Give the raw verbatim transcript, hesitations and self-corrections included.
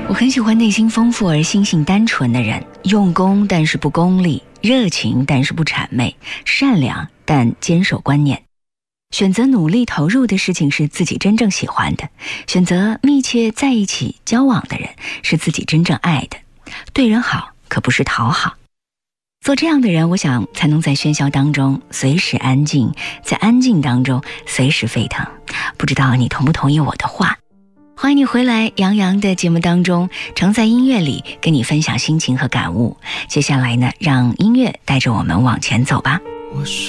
我很喜欢内心丰富而心性单纯的人，用功但是不功利，热情但是不谄媚，善良但坚守观念。选择努力投入的事情是自己真正喜欢的，选择密切在一起交往的人是自己真正爱的。对人好可不是讨好，做这样的人，我想才能在喧嚣当中随时安静，在安静当中随时沸腾。不知道你同不同意我的话？欢迎你回来，杨洋的节目当中，常在音乐里跟你分享心情和感悟。接下来呢，让音乐带着我们往前走吧。 我说